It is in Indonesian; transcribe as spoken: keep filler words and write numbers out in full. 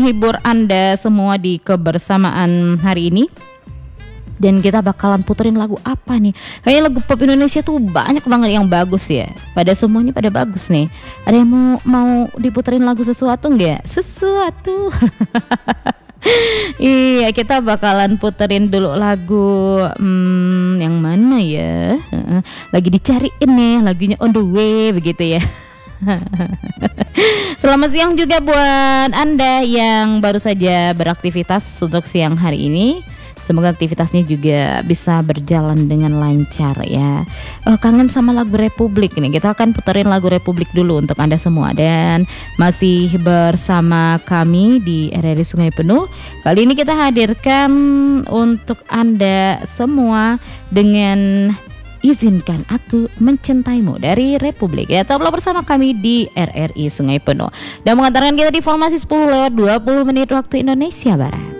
menghibur Anda semua di kebersamaan hari ini. Dan kita bakalan puterin lagu apa nih? Kayaknya lagu pop Indonesia tuh banyak banget yang bagus ya. Pada semuanya pada bagus nih. Ada yang mau mau diputerin lagu sesuatu nggak? Sesuatu. Iya, kita bakalan puterin dulu lagu hmm, yang mana ya? Lagi dicariin nih lagunya On The Way begitu ya. Selamat siang juga buat Anda yang baru saja beraktivitas untuk siang hari ini. Semoga aktivitasnya juga bisa berjalan dengan lancar ya. Oh, kangen sama lagu Republik nih. Kita akan puterin lagu Republik dulu untuk Anda semua. Dan masih bersama kami di R R I Sungai Penuh. Kali ini kita hadirkan untuk Anda semua dengan Izinkan Aku Mencintaimu dari Republik. Ya, tetaplah bersama kami di R R I Sungai Penuh. Dan mengantarkan kita di formasi sepuluh lewat dua puluh menit waktu Indonesia Barat.